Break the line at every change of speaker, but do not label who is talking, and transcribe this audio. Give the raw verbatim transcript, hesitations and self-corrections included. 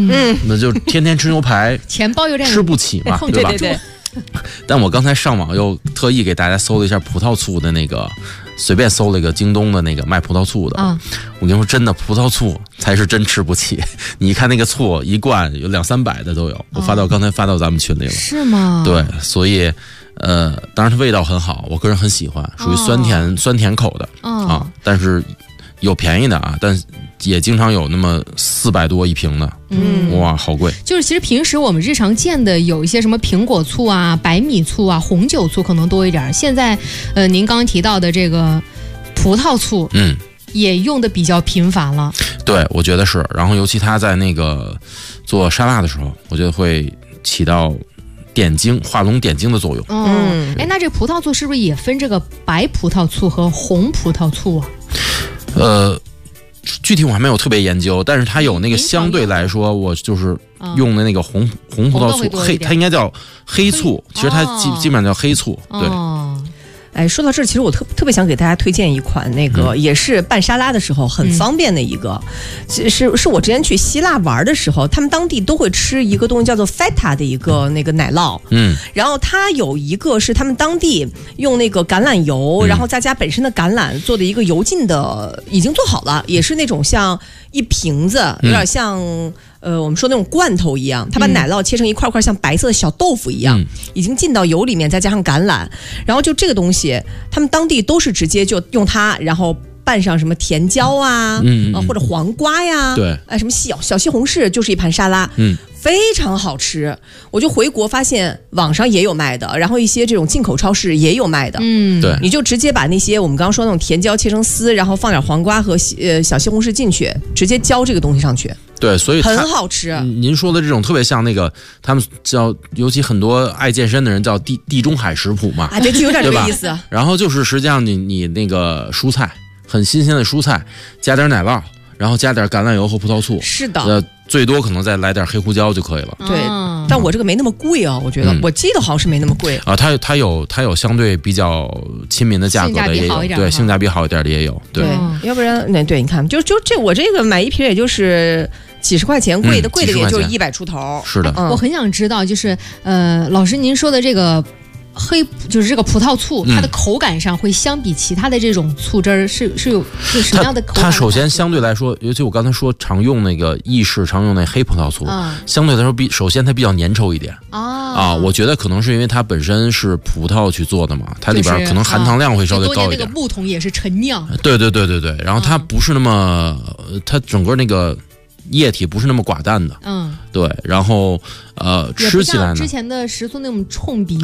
嗯，
那就天天吃牛排，
钱包有点
吃不起嘛，对吧？
对对对。
但我刚才上网又特意给大家搜了一下葡萄醋的那个，随便搜了一个京东的那个卖葡萄醋的。
啊，
我跟你说，真的葡萄醋才是真吃不起。你一看那个醋一罐有两三百的都有，我发到、哦、刚才发到咱们群里了。
是吗？
对，所以呃，当然它味道很好，我个人很喜欢，属于酸甜、哦、酸甜口的、哦、啊。但是有便宜的啊，但也经常有那么四百多一瓶的，嗯，哇，好贵。
就是其实平时我们日常见的有一些什么苹果醋啊、白米醋啊、红酒醋可能多一点。现在，呃，您刚刚提到的这个葡萄醋，嗯，也用的比较频繁了。
对，我觉得是。然后尤其它在那个做沙拉的时候，我觉得会起到点睛、画龙点睛的作用。
嗯，哎，那这葡萄醋是不是也分这个白葡萄醋和红葡萄醋啊？
呃。具体我还没有特别研究，但是它有那个相对来说，我就是用的那个红、嗯、红葡萄醋，黑它应该叫黑醋，其实它基、哦、基本上叫黑醋，对。
哦哎，说到这儿，其实我特特别想给大家推荐一款那个、嗯、也是拌沙拉的时候很方便的一个，嗯、是是我之前去希腊玩的时候，他们当地都会吃一个东西叫做 feta 的一个那个奶酪，嗯，然后它有一个是他们当地用那个橄榄油，嗯、然后再加本身的橄榄做的一个油浸的，已经做好了，也是那种像一瓶子，有点像。嗯呃，我们说那种罐头一样，他把奶酪切成一块块像白色的小豆腐一样，嗯、已经浸到油里面，再加上橄榄，然后就这个东西，他们当地都是直接就用它，然后拌上什么甜椒啊，嗯、呃、或者黄瓜呀，
对，
哎什么小小西红柿，就是一盘沙拉，嗯，非常好吃。我就回国发现网上也有卖的，然后一些这种进口超市也有卖的，
嗯，对，
你就直接把那些我们刚刚说那种甜椒切成丝，然后放点黄瓜和呃小西红柿进去，直接浇这个东西上去。
对，所以
很好吃。
您说的这种特别像那个，他们叫，尤其很多爱健身的人叫地地中海食谱嘛，
啊，对，就有点这个意思。
然后就是实际上你你那个蔬菜，很新鲜的蔬菜，加点奶酪，然后加点橄榄油和葡萄醋，
是的，
呃，最多可能再来点黑胡椒就可以了。
对，嗯、但我这个没那么贵啊，我觉得，嗯、我记得好像是没那么贵
啊。它它有它有相对比较亲民的价格的也有，对，性价比好一点的也有，对。
对要不然那对，你看，就就这我这个买一瓶也就是几十块钱，贵的、嗯、贵的也就是一百出头。
是的、
嗯，我很想知道，就是呃，老师您说的这个。黑就是这个葡萄醋，它的口感上会相比其他的这种醋汁儿是是有是什么样的口感？
它首先相对来说，尤其我刚才说常用那个意式常用那黑葡萄醋，嗯、相对来说比首先它比较粘稠一点啊啊，我觉得可能是因为它本身是葡萄去做的嘛，它里边可能含糖量会稍微高一点。
那个木桶也是陈酿。
对对对对对，然后它不是那么，嗯、它整个那个。液体不是那么寡淡的，嗯，对，然后呃，吃起来呢，
之前的食醋那种冲鼻。